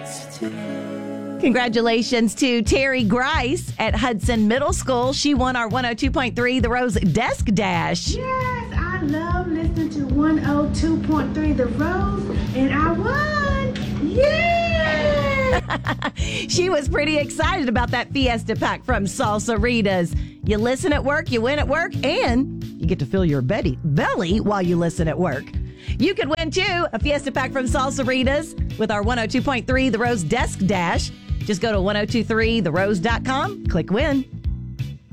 Congratulations to Terry Grice at Hudson Middle School. She won our 102.3 The Rose Desk Dash. Yes, I love listening to 102.3 The Rose, and I won. Yeah! She was pretty excited about that Fiesta Pack from Salsaritas. You listen at work, you win at work, and you get to fill your belly while you listen at work. You could win, too, a Fiesta Pack from Salsaritas with our 102.3 The Rose Desk Dash. Just go to 1023therose.com, click win.